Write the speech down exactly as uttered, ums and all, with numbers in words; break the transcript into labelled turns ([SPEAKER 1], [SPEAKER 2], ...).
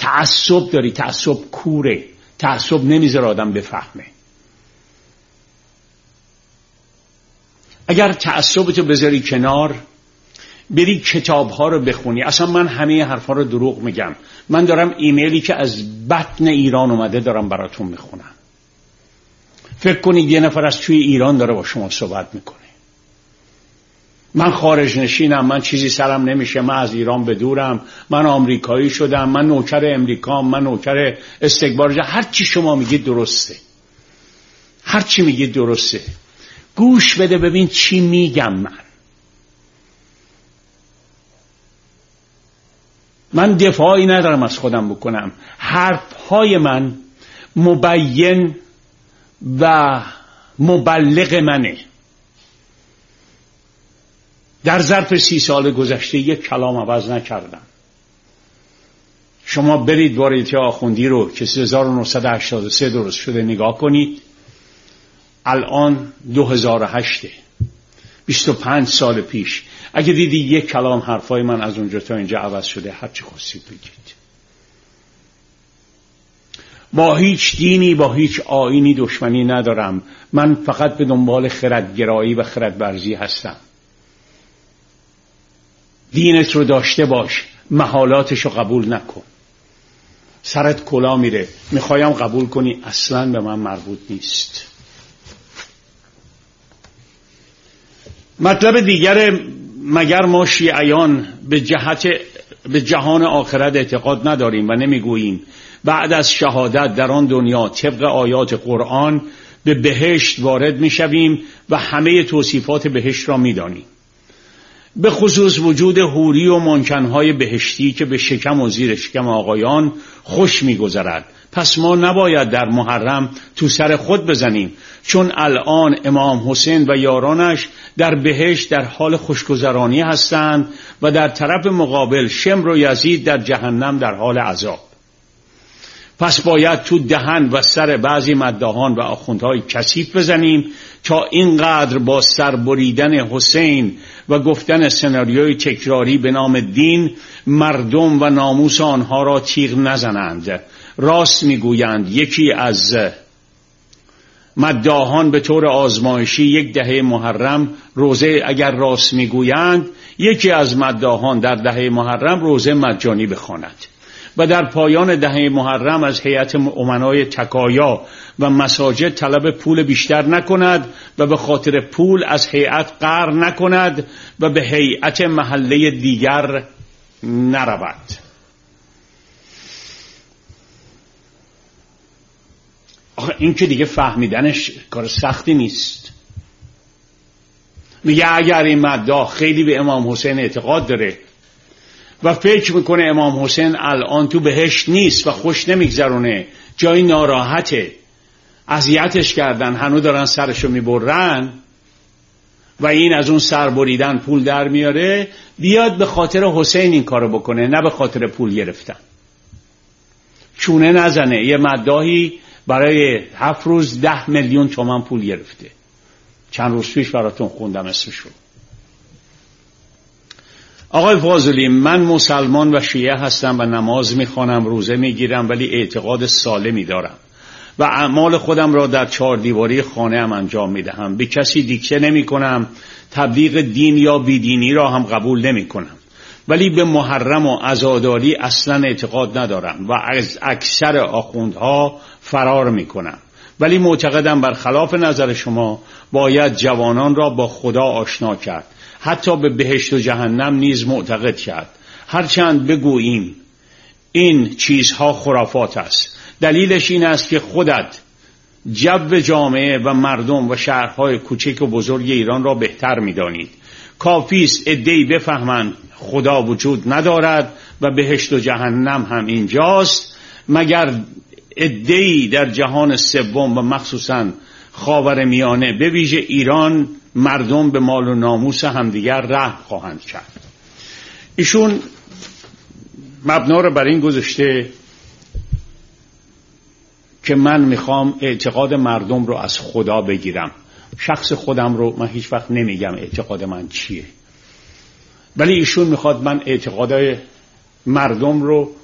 [SPEAKER 1] تعصب داری، تعصب کوره، تعصب نمیذاره آدم بفهمه. اگر تعصبتو بذاری کنار، بری کتاب‌ها رو بخونی. اصلا من همه حرفا رو دروغ میگم. من دارم ایمیلی که از بطن ایران اومده دارم براتون میخونم. فکر کنید یه نفر از توی ایران داره با شما صحبت میکنه. من خارج نشینم، من چیزی سرم نمیشه، من از ایران بدورم، من آمریکایی شدم، من نوکر امریکام، من نوکر استکبار. هر چی شما میگید درسته، هر چی میگید درسته. گوش بده ببین چی میگم. من من دفاعی ندارم از خودم بکنم. حرفهای من مبین و مبلغ منه. در ظرف سی سال گذشته یک کلام عوض نکردم. شما برید واریته آخوندی رو که هزار و نهصد و هشتاد و سه درست شده نگاه کنید. الان دو هزار و هشت، بیست و پنج سال پیش. اگه دیدی یک کلام حرفای من از اونجا تا اینجا عوض شده، هر چی خواستید بگید. با هیچ دینی، با هیچ آیینی دشمنی ندارم. من فقط به دنبال خردگرایی و خردورزی هستم. دینت رو داشته باش، محالاتش رو قبول نکن. سرت کلا میره، میخوایم قبول کنی، اصلاً به من مربوط نیست. مطلب دیگر، مگر ما شیعیان به جهت به جهان آخرت اعتقاد نداریم و نمیگوییم بعد از شهادت در آن دنیا طبق آیات قرآن به بهشت وارد میشویم و همه توصیفات بهشت را میدانیم، به خصوص وجود حوری و مانکنهای بهشتی که به شکم و زیر شکم آقایان خوش میگذرد. پس ما نباید در محرم تو سر خود بزنیم، چون الان امام حسین و یارانش در بهشت در حال خوشگذرانی هستند و در طرف مقابل شمر و یزید در جهنم در حال عذاب. پس باید تو دهن و سر بعضی مداحان و آخوندهای کثیف بزنیم تا اینقدر با سر بریدن حسین و گفتن سناریوی تکراری به نام دین مردم و ناموس آنها را تیغ نزنند. راست میگویند یکی از مداحان به طور آزمایشی یک دهه محرم روزه، اگر راست میگویند یکی از مداحان در دهه محرم روزه مجانی بخواند و در پایان دهه محرم از هیئت امنای تکایا و مساجد طلب پول بیشتر نکند و به خاطر پول از هیئت قهر نکند و به هیئت محله دیگر نرود. آخه این که دیگه فهمیدنش کار سختی نیست. میگه اگر این مداح خیلی به امام حسین اعتقاد داره و فکر میکنه امام حسین الان تو بهشت نیست و خوش نمیگذرونه، جای ناراحته، اذیتش کردن، هنو دارن سرشو میبرن و این از اون سر بریدن پول در میاره، بیاد به خاطر حسین این کارو بکنه، نه به خاطر پول گرفتن. چونه نزنه. یه مداحی برای هفت روز ده میلیون تومان پول گرفته. چند روز پیش براتون خوندم اسمشو. آقای فاضلی، من مسلمان و شیعه هستم و نماز میخوانم، روزه میگیرم، ولی اعتقاد سالمی دارم و اعمال خودم را در چهار دیواری خانه هم انجام میدهم. به کسی دیکته نمی کنم، تبلیغ دین یا بیدینی را هم قبول نمی کنم، ولی به محرم و عزاداری اصلا اعتقاد ندارم و از اکثر آخوندها فرار می کنم. ولی معتقدم برخلاف نظر شما باید جوانان را با خدا آشنا کرد، حتی به بهشت و جهنم نیز معتقد کرد. هرچند بگوییم این چیزها خرافات است، دلیلش این است که خودت جو جامعه و مردم و شهرهای کوچک و بزرگ ایران را بهتر می‌دانید. کافی است عده‌ای بفهمند خدا وجود ندارد و بهشت و جهنم هم اینجاست، مگر عده‌ای در جهان سوم و مخصوصاً خاورمیانه به ویژه ایران مردم به مال و ناموس همدیگر رحم خواهند کرد. ایشون مبنا رو بر این گذاشته که من میخوام اعتقاد مردم رو از خدا بگیرم. شخص خودم رو من هیچ وقت نمیگم اعتقاد من چیه، ولی ایشون میخواد من اعتقاد مردم رو